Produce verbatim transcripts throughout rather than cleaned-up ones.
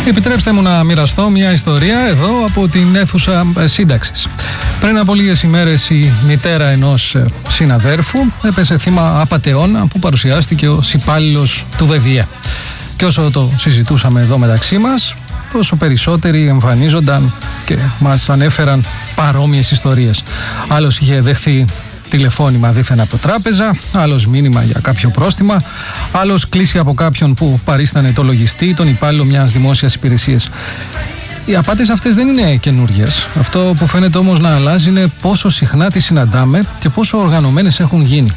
Επιτρέψτε μου να μοιραστώ μια ιστορία εδώ από την αίθουσα σύνταξης. Πριν από λίγες ημέρες η μητέρα ενός συναδέρφου έπεσε θύμα απατεώνα που παρουσιάστηκε ως υπάλληλος του ΔΔΕ. Και όσο το συζητούσαμε εδώ μεταξύ μας, τόσο περισσότεροι εμφανίζονταν και μας ανέφεραν παρόμοιες ιστορίες. Άλλος είχε δεχθεί τηλεφώνημα δήθεν από τράπεζα, άλλος μήνυμα για κάποιο πρόστιμα, άλλος κλήση από κάποιον που παρίστανε το λογιστή, τον υπάλληλο μιας δημόσιας υπηρεσίας. Οι απάτες αυτές δεν είναι καινούργιες. Αυτό που φαίνεται όμως να αλλάζει είναι πόσο συχνά τις συναντάμε και πόσο οργανωμένες έχουν γίνει.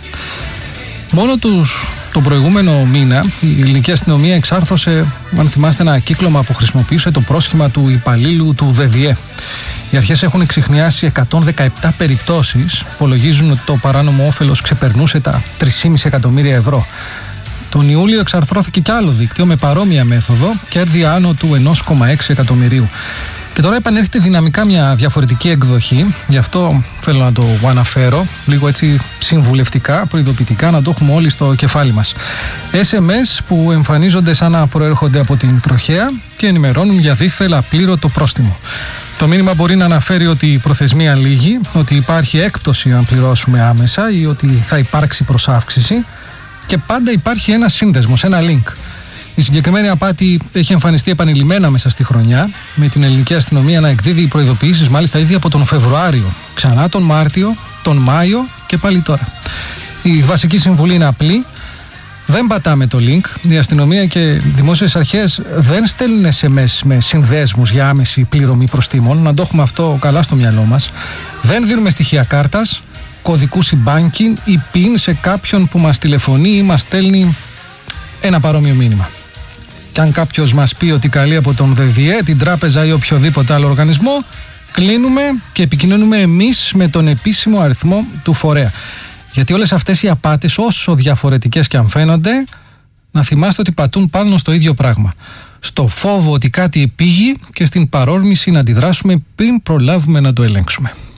Μόνο τους τον προηγούμενο μήνα η ελληνική αστυνομία εξάρθωσε, αν θυμάστε, ένα κύκλωμα που χρησιμοποιούσε το πρόσχημα του υπαλλήλου του ΔΔΕ. Οι αρχές έχουν εξιχνιάσει εκατόν δεκαεπτά περιπτώσεις, υπολογίζουν ότι το παράνομο όφελος ξεπερνούσε τα τρία κόμμα πέντε εκατομμύρια ευρώ. Τον Ιούλιο εξαρθρώθηκε κι άλλο δίκτυο με παρόμοια μέθοδο, κέρδη άνω του ένα κόμμα έξι εκατομμυρίου. Και τώρα επανέρχεται δυναμικά μια διαφορετική εκδοχή, γι' αυτό θέλω να το αναφέρω, λίγο έτσι συμβουλευτικά, προειδοποιητικά, να το έχουμε όλοι στο κεφάλι μας. ες εμ ες που εμφανίζονται σαν να προέρχονται από την τροχέα και ενημερώνουν για δίθελα απλήρωτο πρόστιμο. Το μήνυμα μπορεί να αναφέρει ότι η προθεσμία λύγει, ότι υπάρχει έκπτωση αν πληρώσουμε άμεσα ή ότι θα υπάρξει προσάυξηση και πάντα υπάρχει ένα σύνδεσμος, ένα link. Η συγκεκριμένη απάτη έχει εμφανιστεί επανειλημμένα μέσα στη χρονιά, με την ελληνική αστυνομία να εκδίδει προειδοποιήσεις μάλιστα ήδη από τον Φεβρουάριο, ξανά τον Μάρτιο, τον Μάιο και πάλι τώρα. Η βασική συμβουλή είναι απλή. Δεν πατάμε το link. Η αστυνομία και οι δημόσιες αρχές δεν στέλνουν ες εμ ες με συνδέσμους για άμεση πληρωμή προστίμων. Να το έχουμε αυτό καλά στο μυαλό μας. Δεν δίνουμε στοιχεία κάρτας, κωδικού e-banking ή πιν σε κάποιον που μας τηλεφωνεί ή μας στέλνει ένα παρόμοιο μήνυμα. Και αν κάποιος μας πει ότι καλεί από τον ΔΔΕ, την τράπεζα ή οποιοδήποτε άλλο οργανισμό, κλείνουμε και επικοινωνούμε εμείς με τον επίσημο αριθμό του φορέα. Γιατί όλες αυτές οι απάτες, όσο διαφορετικές και αν φαίνονται, να θυμάστε ότι πατούν πάνω στο ίδιο πράγμα. Στο φόβο ότι κάτι επήγει και στην παρόρμηση να αντιδράσουμε πριν προλάβουμε να το ελέγξουμε.